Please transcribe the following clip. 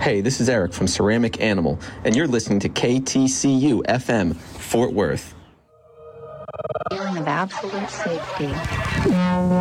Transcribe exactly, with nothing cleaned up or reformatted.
Hey, this is Eric from Ceramic Animal, and you're listening to K T C U F M, Fort Worth. Feeling of absolute safety.